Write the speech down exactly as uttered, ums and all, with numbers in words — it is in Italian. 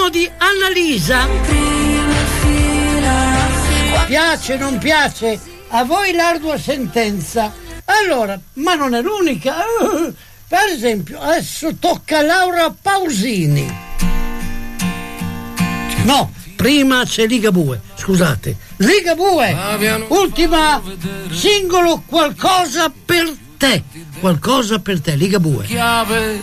l'ultimo di Annalisa. Piace, non piace? A voi l'ardua sentenza. Allora, ma non è l'unica. Per esempio, adesso tocca a Laura Pausini. No, prima c'è Ligabue, scusate. Ligabue, ultima singolo, Qualcosa per te. Qualcosa per te, Ligabue. Chiave